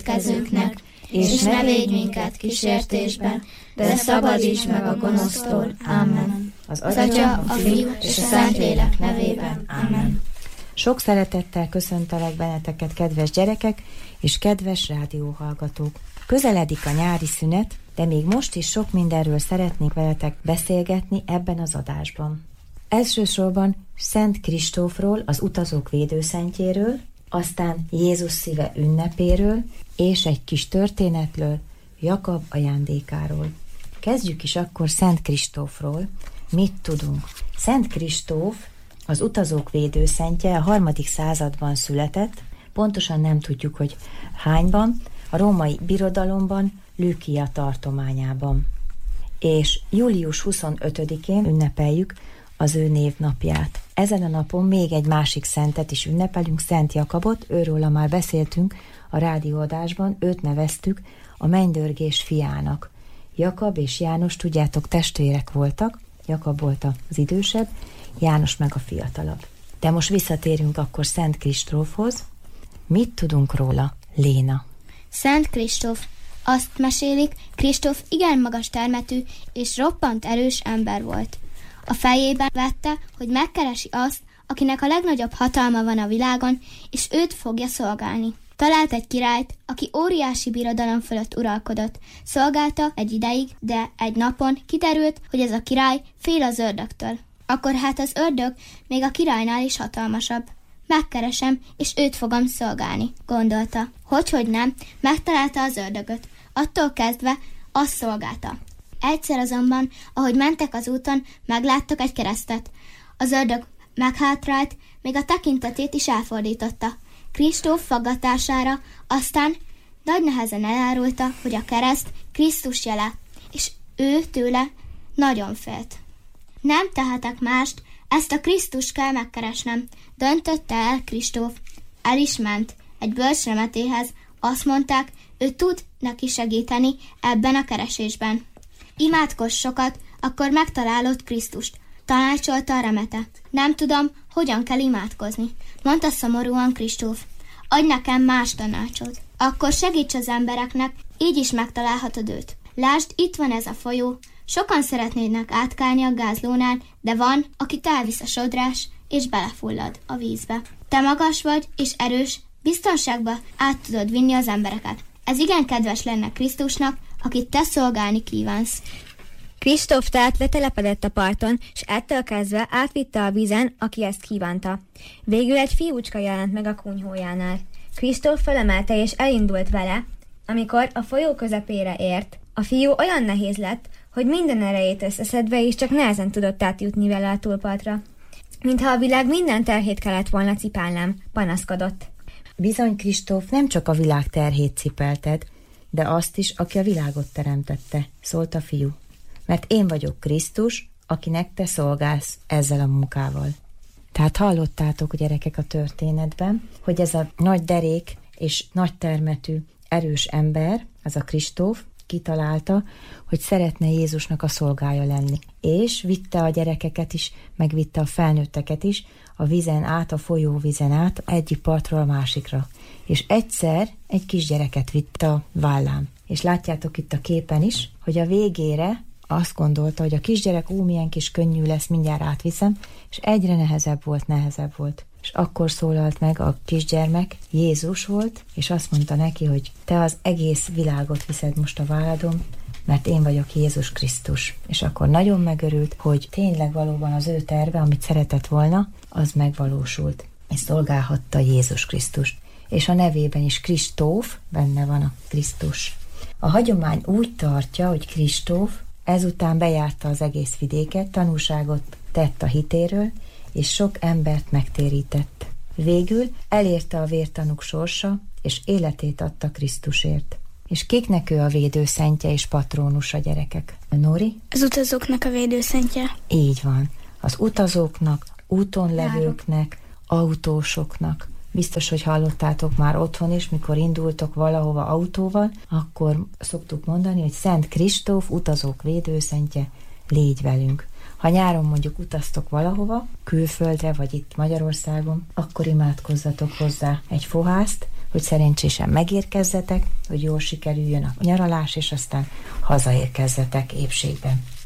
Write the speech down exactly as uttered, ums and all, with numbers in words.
vétkezőknek, és ne védj minket kísértésben, de szabadíts meg a gonosztól. Amen. Az Atya, a Fiú és a Szentlélek nevében. Amen. Sok szeretettel köszöntelek benneteket, kedves gyerekek és kedves rádióhallgatók. Közeledik a nyári szünet, de még most is sok mindenről szeretnék veletek beszélgetni ebben az adásban. Elsősorban Szent Kristófról, az utazók védőszentjéről, aztán Jézus szíve ünnepéről, és egy kis történetről, Jakab ajándékáról. Kezdjük is akkor Szent Kristófról. Mit tudunk? Szent Kristóf, az utazók védőszentje, a harmadik században született, pontosan nem tudjuk, hogy hányban, a római birodalomban, Lükia tartományában. És július huszonötödikén ünnepeljük az ő névnapját. Ezen a napon még egy másik szentet is ünnepelünk, Szent Jakabot, őróla már beszéltünk a rádióadásban, őt neveztük a mennydörgés fiának. Jakab és János, tudjátok, testvérek voltak, Jakab volt az idősebb, János meg a fiatalabb. De most visszatérünk akkor Szent Kristófhoz. Mit tudunk róla, Léna? Szent Kristóf. Azt mesélik, Kristóf igen magas termetű és roppant erős ember volt. A fejében vette, hogy megkeresi azt, akinek a legnagyobb hatalma van a világon, és őt fogja szolgálni. Talált egy királyt, aki óriási birodalom fölött uralkodott. Szolgálta egy ideig, de egy napon kiderült, hogy ez a király fél az ördögtől. Akkor hát az ördög még a királynál is hatalmasabb. Megkeresem, és őt fogom szolgálni, gondolta. Hogyhogy nem, megtalálta az ördögöt. Attól kezdve azt szolgálta. Egyszer azonban, ahogy mentek az úton, megláttak egy keresztet. Az ördög meghátrált, még a tekintetét is elfordította. Kristóf faggatására aztán nagy nehezen elárulta, hogy a kereszt Krisztus jele, és ő tőle nagyon félt. Nem tehetek mást, ezt a Krisztus kell megkeresnem, döntötte el Kristóf. El is ment egy bölcsremetéhez, azt mondták, ő tud neki segíteni ebben a keresésben. Imádkozz sokat, akkor megtalálod Krisztust, tanácsolta a remete. Nem tudom, hogyan kell imádkozni, mondta szomorúan Kristóf. Adj nekem más tanácsot. Akkor segíts az embereknek, így is megtalálhatod őt. Lásd, itt van ez a folyó. Sokan szeretnének átkelni a gázlónál, de van, aki elvisz a sodrás, és belefullad a vízbe. Te magas vagy, és erős, biztonságba át tudod vinni az embereket. Ez igen kedves lenne Krisztusnak, akit te szolgálni kívánsz. Kristóf tehát letelepedett a parton, és ettől kezdve átvitte a vízen, aki ezt kívánta. Végül egy fiúcska jelent meg a kunyhójánál. Kristóf felemelte és elindult vele, amikor a folyó közepére ért. A fiú olyan nehéz lett, hogy minden erejét összeszedve is csak nehezen tudott átjutni vele a túlpartra. Mintha a világ minden terhét kellett volna cipelnem, panaszkodott. Bizony, Kristóf, nem csak a világ terhét cipelted, de azt is, aki a világot teremtette, szólt a fiú. Mert én vagyok Krisztus, akinek te szolgálsz ezzel a munkával. Tehát hallottátok, gyerekek, a történetben, hogy ez a nagy derék és nagy termetű, erős ember, az a Kristóf, kitalálta, hogy szeretne Jézusnak a szolgája lenni. És vitte a gyerekeket is, megvitte a felnőtteket is a vízen át, a folyóvízen át, egyik partról a másikra. És egyszer egy kisgyereket vitt a vállán. És látjátok itt a képen is, hogy a végére azt gondolta, hogy a kisgyerek, ó, milyen kis könnyű lesz, mindjárt átviszem, és egyre nehezebb volt, nehezebb volt. És akkor szólalt meg a kisgyermek, Jézus volt, és azt mondta neki, hogy te az egész világot viszed most a válladon, mert én vagyok Jézus Krisztus. És akkor nagyon megörült, hogy tényleg valóban az ő terve, amit szeretett volna, az megvalósult. És szolgálhatta Jézus Krisztust. És a nevében is Kristóf, benne van a Krisztus. A hagyomány úgy tartja, hogy Kristóf ezután bejárta az egész vidéket, tanúságot tett a hitéről, és sok embert megtérített. Végül elérte a vértanúk sorsa, és életét adta Krisztusért. És kiknek ő a védőszentje és patrónusa, gyerekek? A Nóri? Az utazóknak a védőszentje. Így van. Az utazóknak, úton levőknek, autósoknak. Biztos, hogy hallottátok már otthon is, mikor indultok valahova autóval, akkor szoktuk mondani, hogy Szent Kristóf, utazók védőszentje, légy velünk. Ha nyáron mondjuk utaztok valahova, külföldre, vagy itt Magyarországon, akkor imádkozzatok hozzá egy fohászt, hogy szerencsésen megérkezzetek, hogy jól sikerüljön a nyaralás, és aztán hazaérkezzetek épségben.